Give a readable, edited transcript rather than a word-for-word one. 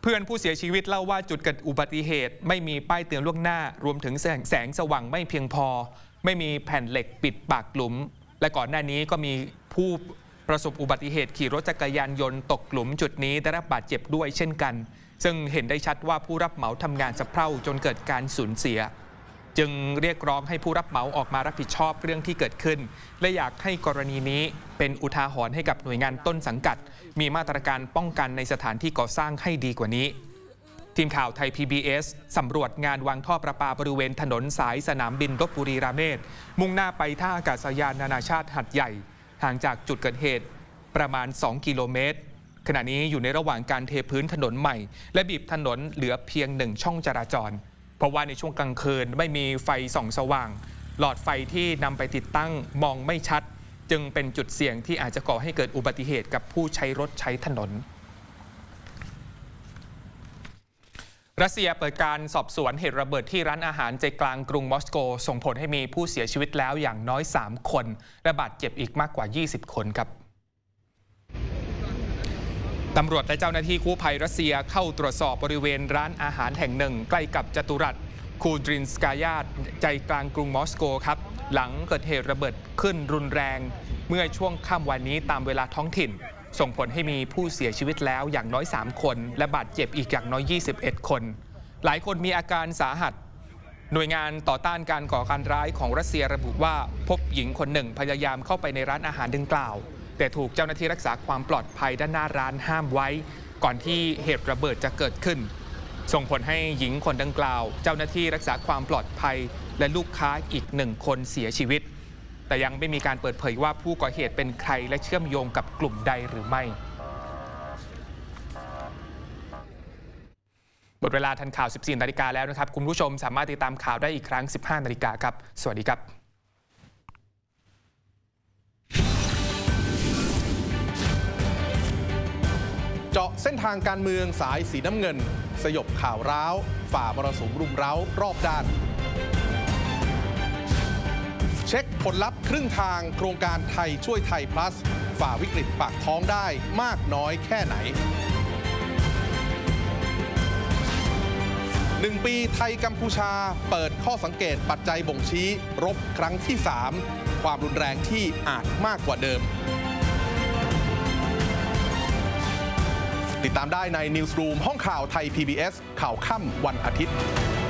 เพื่อนผู้เสียชีวิตเล่าว่าจุดเกิดอุบัติเหตุไม่มีป้ายเตือนล่วงหน้ารวมถึงแสงสว่างไม่เพียงพอไม่มีแผ่นเหล็กปิดปากหลุมและก่อนหน้านี้ก็มีผู้ประสบอุบัติเหตุขี่รถจักรยานยนต์ตกหลุมจุดนี้ได้รับบาดเจ็บด้วยเช่นกันซึ่งเห็นได้ชัดว่าผู้รับเหมาทำงานสะเพร่าจนเกิดการสูญเสียจึงเรียกร้องให้ผู้รับเหมาออกมารับผิดชอบเรื่องที่เกิดขึ้นและอยากให้กรณีนี้เป็นอุทาหรณ์ให้กับหน่วยงานต้นสังกัดมีมาตรการป้องกันในสถานที่ก่อสร้างให้ดีกว่านี้ทีมข่าวไทย PBS สำรวจงานวางท่อประปาบริเวณถนนสายสนามบินลพบุรีราเมศมุ่งหน้าไปท่าอากาศยานนานาชาติหัดใหญ่ห่างจากจุดเกิดเหตุประมาณ2 กิโลเมตรขณะนี้อยู่ในระหว่างการเทพื้นถนนใหม่และบีบถนนเหลือเพียง1 ช่องจราจรเพราะว่าในช่วงกลางคืนไม่มีไฟส่องสว่างหลอดไฟที่นำไปติดตั้งมองไม่ชัดจึงเป็นจุดเสี่ยงที่อาจจะก่อให้เกิดอุบัติเหตุกับผู้ใช้รถใช้ถนนรัสเซียเปิดการสอบสวนเหตุระเบิดที่ร้านอาหารใจกลางกรุงมอสโกส่งผลให้มีผู้เสียชีวิตแล้วอย่างน้อย3 คนและบาดเจ็บอีกมากกว่า20 คนครับตำรวจและเจ้าหน้าที่กู้ภัยรัสเซียเข้าตรวจสอบบริเวณร้านอาหารแห่งหนึ่งใกล้กับจัตุรัสคูดรินสกายาใจกลางกรุงมอสโกครับหลังเกิดเหตุระเบิดขึ้นรุนแรงเมื่อช่วงค่ำวันนี้ตามเวลาท้องถิ่นส่งผลให้มีผู้เสียชีวิตแล้วอย่างน้อย3 คนและบาดเจ็บอีกอย่างน้อย21 คนหลายคนมีอาการสาหัสหน่วยงานต่อต้านการก่อการร้ายของรัสเซียระบุว่าพบหญิงคนหนึ่งพยายามเข้าไปในร้านอาหารดังกล่าวแต่ถูกเจ้าหน้าที่รักษาความปลอดภัยด้านหน้าร้านห้ามไว้ก่อนที่เหตุระเบิดจะเกิดขึ้นส่งผลให้หญิงคนดังกล่าวเจ้าหน้าที่รักษาความปลอดภัยและลูกค้าอีก1 คนเสียชีวิตแต่ยังไม่มีการเปิดเผยว่าผู้ก่อเหตุเป็นใครและเชื่อมโยงกับกลุ่มใดหรือไม่หมดเวลาทันข่าว 14 นาฬิกาแล้วนะครับคุณผู้ชมสามารถติดตามข่าวได้อีกครั้ง 15 นาฬิกาครับสวัสดีครับเจาะเส้นทางการเมืองสายสีน้ำเงินสยบข่าวร้าวฝ่ามรสุมรุมเร้ารอบด้านเช็คผลลัพธ์ครึ่งทางโครงการไทยช่วยไทย plus ฝ่าวิกฤตปากท้องได้มากน้อยแค่ไหน1 ปีไทยกัมพูชาเปิดข้อสังเกตปัจจัยบ่งชี้รบครั้งที่ 3ความรุนแรงที่อาจมากกว่าเดิมติดตามได้ใน Newsroom ห้องข่าวไทย PBS ข่าวค่ำวันอาทิตย์